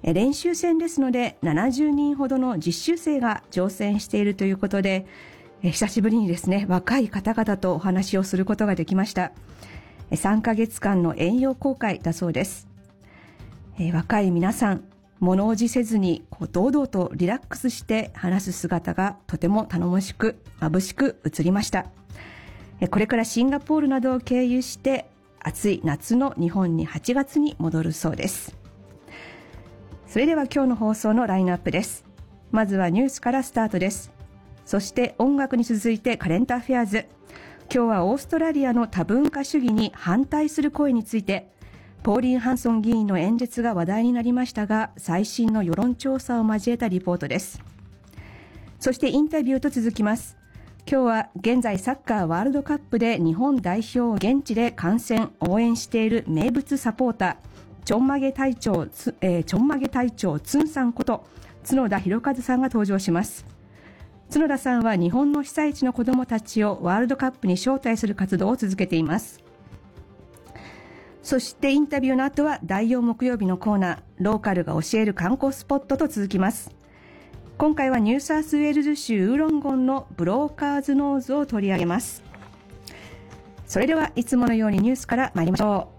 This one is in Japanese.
練習戦ですので70人ほどの実習生が乗船しているということで、久しぶりにですね、若い方々とお話をすることができました。3ヶ月間の遠洋航海だそうです。若い皆さん、物おじせずに堂々とリラックスして話す姿がとても頼もしく眩しく映りました。これからシンガポールなどを経由して暑い夏の日本に8月に戻るそうです。それでは今日の放送のラインナップです。まずはニュースからスタートです。そして音楽に続いてカレントアフェアーズ。今日はオーストラリアの多文化主義に反対する声について、ポーリーン・ハンソン議員の演説が話題になりましたが、最新の世論調査を交えたリポートです。そしてインタビューと続きます。今日は現在サッカーワールドカップで日本代表を現地で観戦応援している名物サポーター、ちょんまげ隊長つんさんこと角田博一さんが登場します。角田さんは日本の被災地の子どもたちをワールドカップに招待する活動を続けています。そしてインタビューの後は第4木曜日のコーナー、ローカルが教える観光スポットと続きます。今回はニューサウスウェールズ州ウーロンゴンのブローカーズノーズを取り上げます。それではいつものようにニュースから参りましょ